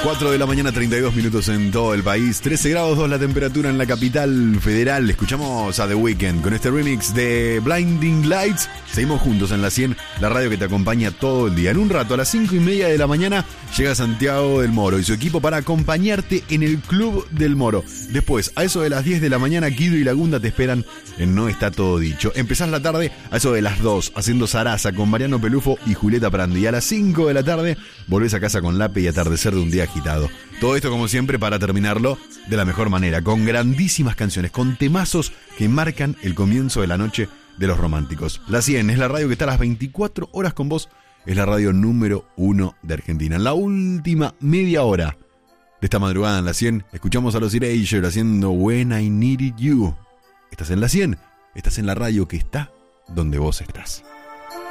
4 de la mañana, 32 minutos en todo el país. 13 grados 2 la temperatura en la capital federal. Escuchamos a The Weeknd con este remix de Blinding Lights. Seguimos juntos en la 100, la radio que te acompaña todo el día. En un rato, a las 5:30 de la mañana, llega Santiago del Moro y su equipo para acompañarte en el Club del Moro. Después, a eso de las 10 de la mañana, Guido y Lagunda te esperan en No Está Todo Dicho. Empezás la tarde a eso de las 2, haciendo Zaraza con Mariano Pelufo y Julieta Prandi. Y a las 5 de la tarde, volvés a casa con Lape y Atardecer de un día agitado. Todo esto, como siempre, para terminarlo de la mejor manera, con grandísimas canciones, con temazos que marcan el comienzo de la noche de los románticos. La 100 es la radio que está a las 24 horas con vos, es la radio número 1 de Argentina. En la última media hora de esta madrugada en la 100, escuchamos a los Erasure haciendo When I Needed You. Estás en la 100, estás en la radio que está donde vos estás.